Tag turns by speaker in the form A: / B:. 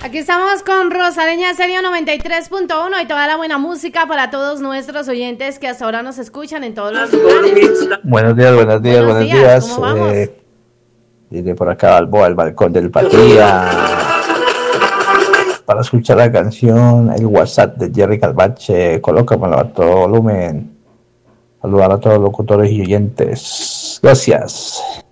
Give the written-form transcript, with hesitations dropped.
A: Aquí estamos con Rosareña Serio 93.1 y toda la buena música para todos nuestros oyentes que hasta ahora nos escuchan en todos los lugares.
B: Buenos días.
A: Buenos días. ¿Cómo vamos?
B: Desde por acá Balboa, el balcón del Patía, para escuchar la canción, el WhatsApp de Jerry Calvache, colócamelo a todo volumen. Saludar a todos los locutores y oyentes. Gracias.